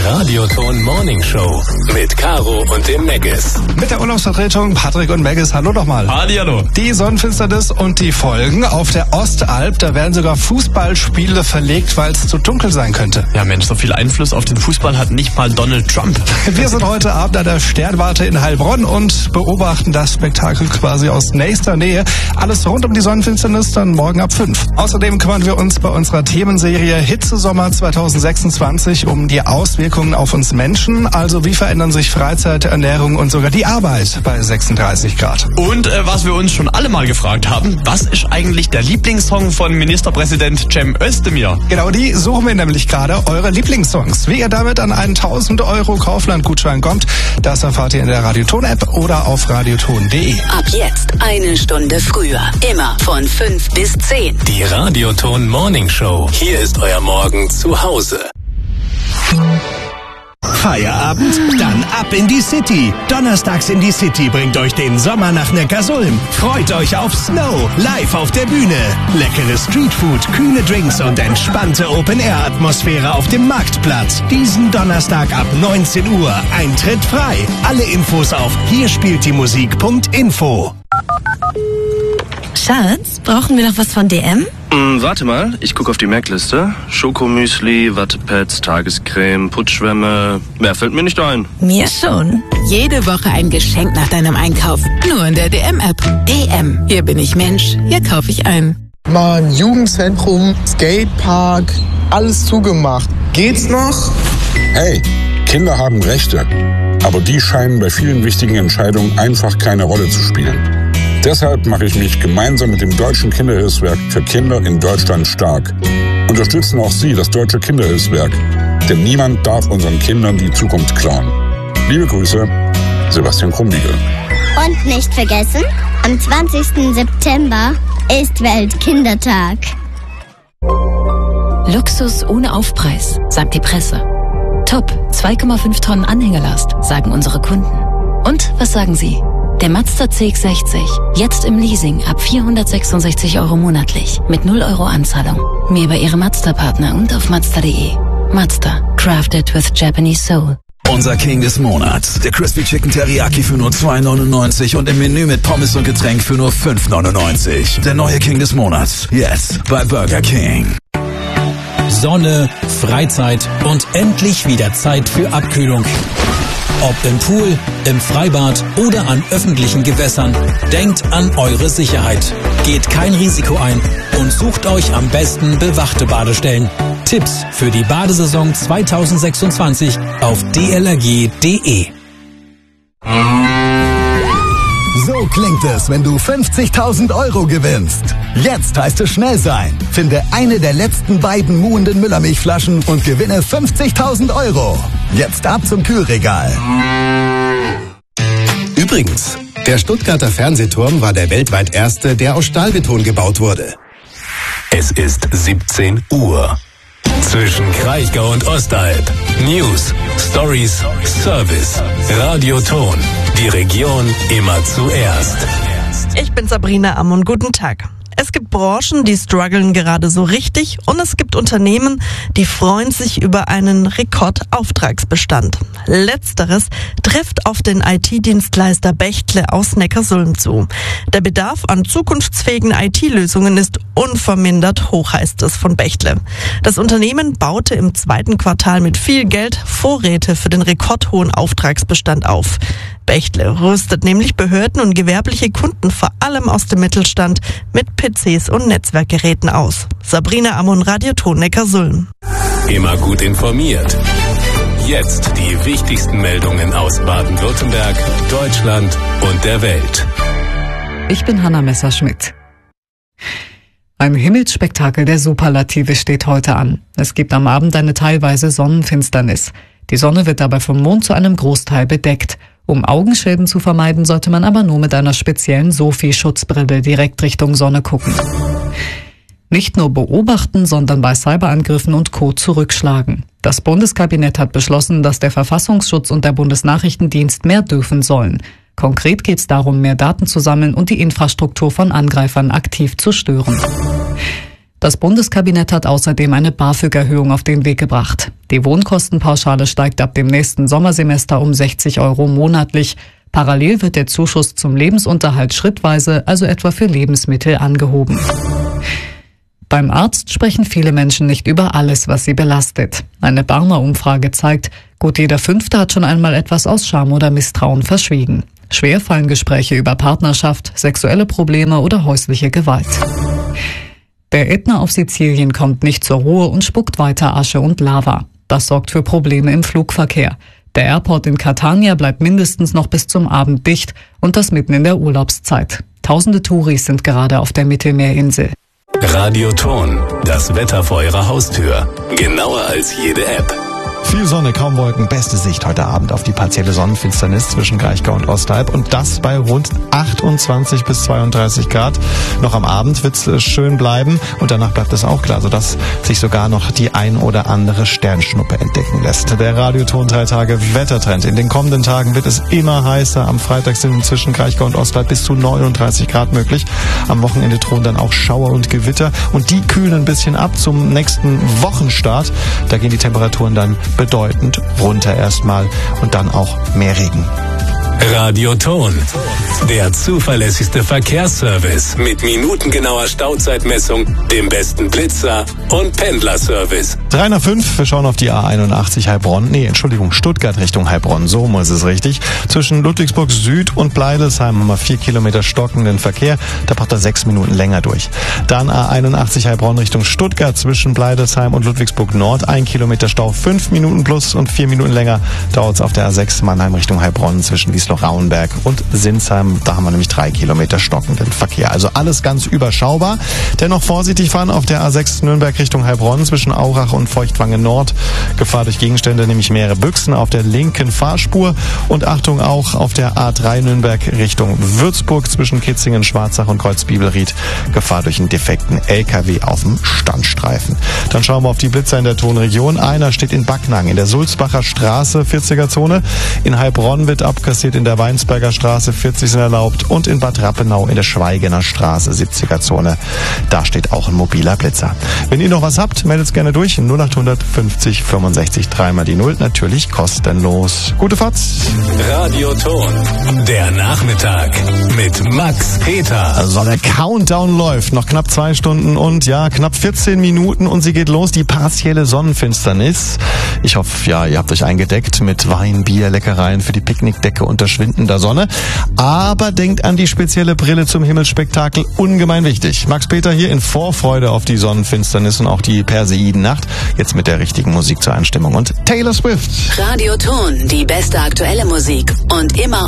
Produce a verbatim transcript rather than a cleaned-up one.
Radioton Morning Show mit Caro und dem Meggis. Mit der Urlaubsvertretung Patrick und Meggis. Hallo nochmal. Hallihallo. Die Sonnenfinsternis und die Folgen auf der Ostalb. Da werden sogar Fußballspiele verlegt, weil es zu dunkel sein könnte. Ja Mensch, so viel Einfluss auf den Fußball hat nicht mal Donald Trump. Wir sind heute Abend an der Sternwarte in Heilbronn und beobachten das Spektakel quasi aus nächster Nähe. Alles rund um die Sonnenfinsternis dann morgen ab fünf. Außerdem kümmern wir uns bei unserer Themenserie Hitzesommer zwanzig sechsundzwanzig um die Auswirkungen auf uns Menschen. Also wie verändern sich Freizeit, Ernährung und sogar die Arbeit bei sechsunddreißig Grad. Und äh, was wir uns schon alle mal gefragt haben, was ist eigentlich der Lieblingssong von Ministerpräsident Cem Özdemir? Genau, die suchen wir nämlich gerade, eure Lieblingssongs. Wie ihr damit an einen tausend Euro Kaufland-Gutschein kommt, das erfahrt ihr in der Radioton-App oder auf radioton punkt de. Ab jetzt eine Stunde früher. Immer von fünf bis zehn. Die Radioton Morning Show. Hier ist euer Morgen zu Hause. Feierabend? Dann ab in die City. Donnerstags in die City bringt euch den Sommer nach Neckarsulm. Freut euch auf Snow, live auf der Bühne. Leckere Streetfood, kühle Drinks und entspannte Open-Air-Atmosphäre auf dem Marktplatz. Diesen Donnerstag ab neunzehn Uhr. Eintritt frei. Alle Infos auf hier spielt die Musik punkt info. Schatz, brauchen wir noch was von D M? Mm, warte mal, ich gucke auf die Merkliste. Schokomüsli, Wattepads, Tagescreme, Putzschwämme. Mehr fällt mir nicht ein. Mir schon. Jede Woche ein Geschenk nach deinem Einkauf. Nur in der D M-App. D M. Hier bin ich Mensch. Hier kaufe ich ein. Mann, Jugendzentrum, Skatepark, alles zugemacht. Geht's noch? Hey, Kinder haben Rechte. Aber die scheinen bei vielen wichtigen Entscheidungen einfach keine Rolle zu spielen. Deshalb mache ich mich gemeinsam mit dem Deutschen Kinderhilfswerk für Kinder in Deutschland stark. Unterstützen auch Sie das Deutsche Kinderhilfswerk, denn niemand darf unseren Kindern die Zukunft klauen. Liebe Grüße, Sebastian Krumbiegel. Und nicht vergessen, am zwanzigsten September ist Weltkindertag. Luxus ohne Aufpreis, sagt die Presse. Top, zwei Komma fünf Tonnen Anhängerlast, sagen unsere Kunden. Und was sagen Sie? Der Mazda C X sechzig, jetzt im Leasing ab vierhundertsechsundsechzig Euro monatlich mit null Euro Anzahlung. Mehr bei Ihrem Mazda-Partner und auf mazda punkt de. Mazda, crafted with Japanese soul. Unser King des Monats, der Crispy Chicken Teriyaki für nur zwei neunundneunzig und im Menü mit Pommes und Getränk für nur fünf neunundneunzig. Der neue King des Monats, jetzt bei Burger King. Sonne, Freizeit und endlich wieder Zeit für Abkühlung. Ob im Pool, im Freibad oder an öffentlichen Gewässern, denkt an eure Sicherheit. Geht kein Risiko ein und sucht euch am besten bewachte Badestellen. Tipps für die Badesaison zwanzig sechsundzwanzig auf d l r g punkt d e. So klingt es, wenn du fünfzigtausend Euro gewinnst. Jetzt heißt es schnell sein. Finde eine der letzten beiden muhenden Müllermilchflaschen und gewinne fünfzigtausend Euro. Jetzt ab zum Kühlregal. Übrigens, der Stuttgarter Fernsehturm war der weltweit erste, der aus Stahlbeton gebaut wurde. Es ist siebzehn Uhr. Zwischen Kraichgau und Ostalb. News, Stories, Service. Radioton. Die Region immer zuerst. Ich bin Sabrina Ammon. Guten Tag. Es gibt Branchen, die strugglen gerade so richtig und es gibt Unternehmen, die freuen sich über einen Rekordauftragsbestand. Letzteres trifft auf den I T-Dienstleister Bechtle aus Neckarsulm zu. Der Bedarf an zukunftsfähigen I T-Lösungen ist unvermindert hoch, heißt es von Bechtle. Das Unternehmen baute im zweiten Quartal mit viel Geld Vorräte für den rekordhohen Auftragsbestand auf. Bechtle rüstet nämlich Behörden und gewerbliche Kunden vor allem aus dem Mittelstand mit P Cs und Netzwerkgeräten aus. Sabrina Ammon, Radioton Neckarsulm. Immer gut informiert. Jetzt die wichtigsten Meldungen aus Baden-Württemberg, Deutschland und der Welt. Ich bin Hanna Messerschmidt. Ein Himmelsspektakel der Superlative steht heute an. Es gibt am Abend eine teilweise Sonnenfinsternis. Die Sonne wird dabei vom Mond zu einem Großteil bedeckt. Um Augenschäden zu vermeiden, sollte man aber nur mit einer speziellen Sophie-Schutzbrille direkt Richtung Sonne gucken. Nicht nur beobachten, sondern bei Cyberangriffen und Co. zurückschlagen. Das Bundeskabinett hat beschlossen, dass der Verfassungsschutz und der Bundesnachrichtendienst mehr dürfen sollen. Konkret geht es darum, mehr Daten zu sammeln und die Infrastruktur von Angreifern aktiv zu stören. Das Bundeskabinett hat außerdem eine BAföG-Erhöhung auf den Weg gebracht. Die Wohnkostenpauschale steigt ab dem nächsten Sommersemester um sechzig Euro monatlich. Parallel wird der Zuschuss zum Lebensunterhalt schrittweise, also etwa für Lebensmittel, angehoben. Beim Arzt sprechen viele Menschen nicht über alles, was sie belastet. Eine Barmer Umfrage zeigt, gut jeder Fünfte hat schon einmal etwas aus Scham oder Misstrauen verschwiegen. Schwer fallen Gespräche über Partnerschaft, sexuelle Probleme oder häusliche Gewalt. Der Ätna auf Sizilien kommt nicht zur Ruhe und spuckt weiter Asche und Lava. Das sorgt für Probleme im Flugverkehr. Der Airport in Catania bleibt mindestens noch bis zum Abend dicht und das mitten in der Urlaubszeit. Tausende Touris sind gerade auf der Mittelmeerinsel. Radioton, das Wetter vor Ihrer Haustür. Genauer als jede App. Viel Sonne, kaum Wolken, beste Sicht heute Abend auf die partielle Sonnenfinsternis zwischen Kraichgau und Ostalb und das bei rund achtundzwanzig bis zweiunddreißig Grad. Noch am Abend wird es schön bleiben und danach bleibt es auch klar, sodass sich sogar noch die ein oder andere Sternschnuppe entdecken lässt. Der Radioton drei Tage Wettertrend. In den kommenden Tagen wird es immer heißer. Am Freitag sind zwischen Kraichgau und Ostalb bis zu neununddreißig Grad möglich. Am Wochenende drohen dann auch Schauer und Gewitter und die kühlen ein bisschen ab zum nächsten Wochenstart. Da gehen die Temperaturen dann bedeutend runter erstmal und dann auch mehr Regen. Radioton, der zuverlässigste Verkehrsservice mit minutengenauer Stauzeitmessung, dem besten Blitzer und Pendlerservice. drei nach fünf, wir schauen auf die A einundachtzig Heilbronn, nee, Entschuldigung, Stuttgart Richtung Heilbronn, so muss es richtig. Zwischen Ludwigsburg Süd und Bleidelsheim haben wir vier Kilometer stockenden Verkehr, da braucht er sechs Minuten länger durch. Dann A einundachtzig Heilbronn Richtung Stuttgart zwischen Bleidelsheim und Ludwigsburg Nord, ein Kilometer Stau, fünf Minuten plus und vier Minuten länger dauert es auf der A sechs Mannheim Richtung Heilbronn zwischen Wiesloch-Rauenberg und Sinsheim, da haben wir nämlich drei Kilometer stockenden Verkehr. Also alles ganz überschaubar. Dennoch vorsichtig fahren auf der A sechs Nürnberg Richtung Heilbronn zwischen Aurach und Feuchtwangen Nord. Gefahr durch Gegenstände, nämlich mehrere Büchsen auf der linken Fahrspur. Und Achtung auch auf der A drei Nürnberg Richtung Würzburg zwischen Kitzingen, Schwarzach und Kreuzbibelried. Gefahr durch einen defekten L K W auf dem Standstreifen. Dann schauen wir auf die Blitzer in der Tonregion. Einer steht in Backnang in der Sulzbacher Straße, vierziger Zone. In Heilbronn wird abkassiert in der Weinsberger Straße, vierzig sind erlaubt. Und in Bad Rappenau in der Schweigener Straße, siebziger Zone. Da steht auch ein mobiler Blitzer. Wenn ihr noch was habt, meldet es gerne durch. null acht fünfzig fünfundsechzig dreimal die Null. Natürlich kostenlos. Gute Fahrt. Radioton, der Nachmittag mit Max Peter. Also der Countdown läuft. Noch knapp zwei Stunden und ja, knapp vierzehn Minuten und sie geht los. Die partielle Sonnenfinsternis. Ich hoffe, ja, ihr habt euch eingedeckt mit Wein, Bier, Leckereien für die Picknickdecke unter schwindender Sonne. Aber denkt an die spezielle Brille zum Himmelsspektakel. Ungemein wichtig. Max Peter hier in Vorfreude auf die Sonnenfinsternis und auch die Perseidennacht. Jetzt mit der richtigen Musik zur Einstimmung und Taylor Swift. Radioton, die beste aktuelle Musik und immer